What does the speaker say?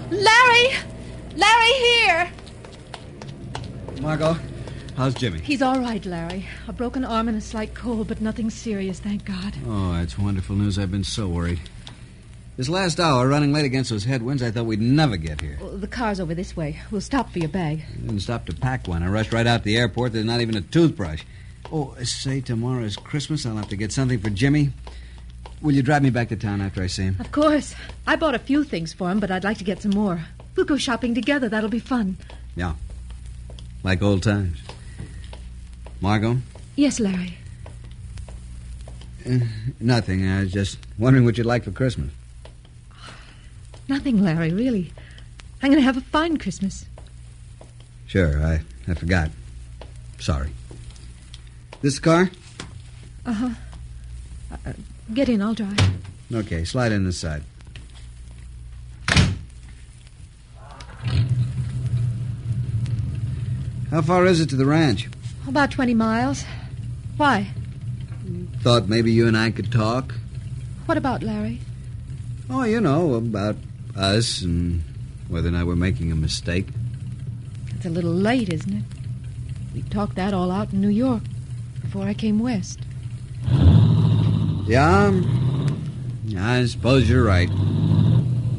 Larry! Larry, here! Margot, how's Jimmy? He's all right, Larry. A broken arm and a slight cold, but nothing serious, thank God. Oh, that's wonderful news. I've been so worried. This last hour, running late against those headwinds, I thought we'd never get here. Well, the car's over this way. We'll stop for your bag. I didn't stop to pack one. I rushed right out to the airport. There's not even a toothbrush. Oh, say tomorrow's Christmas. I'll have to get something for Jimmy. Will you drive me back to town after I see him? Of course. I bought a few things for him, but I'd like to get some more. We'll go shopping together. That'll be fun. Yeah. Like old times. Margot? Yes, Larry. Nothing. I was just wondering what you'd like for Christmas. Nothing, Larry, really. I'm going to have a fine Christmas. Sure, I forgot. Sorry. This car? Uh-huh. Get in, I'll drive. Okay, slide in this side. How far is it to the ranch? About 20 miles. Why? Thought maybe you and I could talk. What about Larry? Oh, you know, about us and whether or not we're making a mistake. It's a little late, isn't it? We talked that all out in New York before I came west. Yeah, I suppose you're right.